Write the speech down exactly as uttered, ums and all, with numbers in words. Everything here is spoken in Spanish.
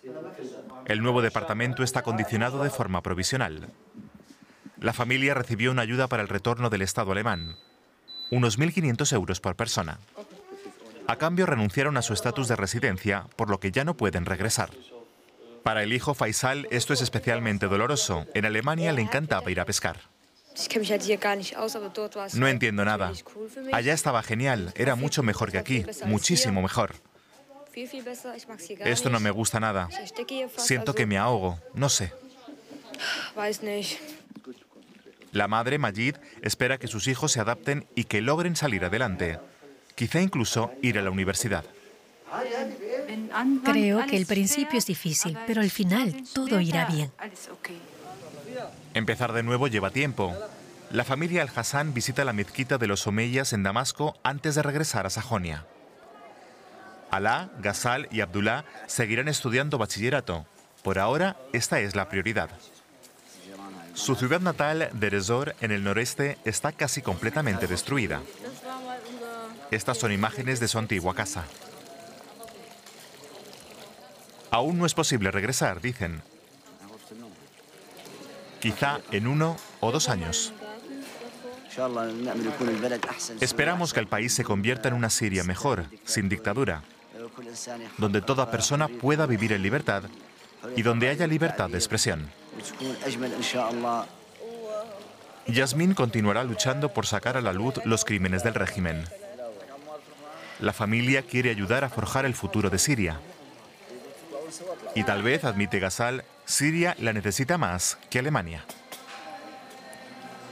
El nuevo departamento está condicionado de forma provisional. La familia recibió una ayuda para el retorno del Estado alemán, unos mil quinientos euros por persona. A cambio renunciaron a su estatus de residencia, por lo que ya no pueden regresar. Para el hijo Faisal esto es especialmente doloroso. En Alemania le encantaba ir a pescar. No entiendo nada. Allá estaba genial, era mucho mejor que aquí, muchísimo mejor. Esto no me gusta nada. Siento que me ahogo, no sé. La madre, Majid, espera que sus hijos se adapten y que logren salir adelante. Quizá incluso ir a la universidad. Creo que el principio es difícil, pero al final todo irá bien. Empezar de nuevo lleva tiempo. La familia Al-Hassan visita la mezquita de los Omeyas en Damasco antes de regresar a Sajonia. Alaa, Ghazal y Abdullah seguirán estudiando bachillerato. Por ahora, esta es la prioridad. Su ciudad natal, Deir ez-Zor, en el noreste, está casi completamente destruida. Estas son imágenes de su antigua casa. Aún no es posible regresar, dicen. Quizá en uno o dos años. Esperamos que el país se convierta en una Siria mejor, sin dictadura, donde toda persona pueda vivir en libertad y donde haya libertad de expresión. Yasmín continuará luchando por sacar a la luz los crímenes del régimen. La familia quiere ayudar a forjar el futuro de Siria. Y tal vez, admite Ghazal, Siria la necesita más que Alemania.